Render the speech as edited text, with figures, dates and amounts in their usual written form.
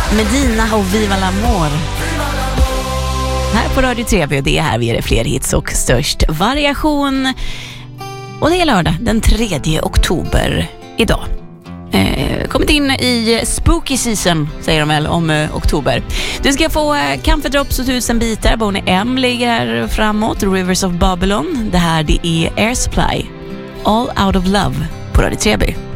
Medina och Viva l'Amour. Här på Radio Treby, det är här vi ger fler hits och störst variation. Och det är lördag den 3 oktober idag. Kommit in i spooky season, säger de väl, om oktober. Du ska få Camphor Drops och 1000 bitar. Boney M ligger här framåt. Rivers of Babylon. Det här det är Air Supply. All Out of Love på Radio Treby.